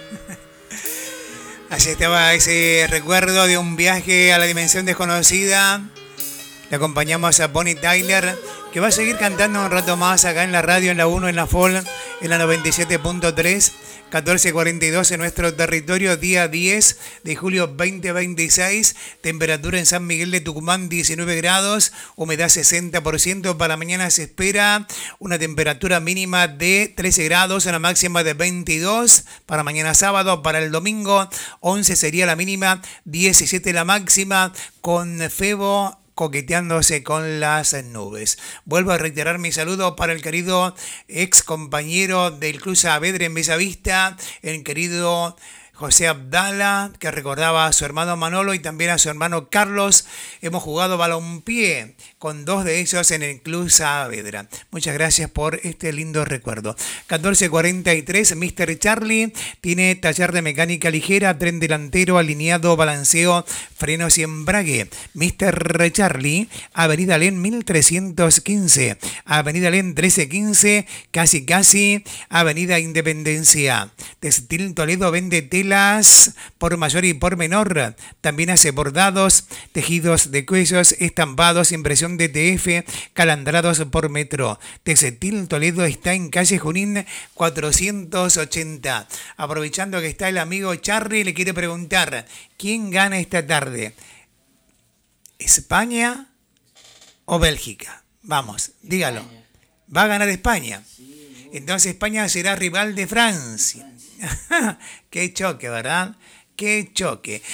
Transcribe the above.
Así estaba ese recuerdo de un viaje a la dimensión desconocida. Le acompañamos a Bonnie Tyler, que va a seguir cantando un rato más acá en la radio, en la 1, en la FOL, en la 97.3, 14:42 en nuestro territorio, día 10 de julio 2026. Temperatura en San Miguel de Tucumán 19 grados, humedad 60%. Para mañana se espera una temperatura mínima de 13 grados, una máxima de 22. Para mañana sábado, para el domingo 11 sería la mínima, 17 la máxima, con Febo coqueteándose con las nubes. Vuelvo a reiterar mi saludo para el querido ex compañero del Club Saavedra en Bellavista, el querido José Abdala, que recordaba a su hermano Manolo y también a su hermano Carlos. Hemos jugado balompié con dos de ellos en el Club Saavedra. Muchas gracias por este lindo recuerdo. 14:43, Mr. Charlie tiene taller de mecánica ligera, tren delantero, alineado, balanceo, frenos y embrague. Mr. Charlie, Avenida Alén 1315, Avenida Alén 1315, casi, Avenida Independencia. Textil Toledo vende telas por mayor y por menor. También hace bordados, tejidos de cuellos, estampados, impresión de TF, calandrados por metro. Textil Toledo está en calle Junín 480. Aprovechando que está el amigo Charlie, le quiere preguntar, ¿quién gana esta tarde? ¿España o Bélgica? Vamos, dígalo. Va a ganar España. Entonces España será rival de Francia. Qué choque, ¿verdad? Qué choque.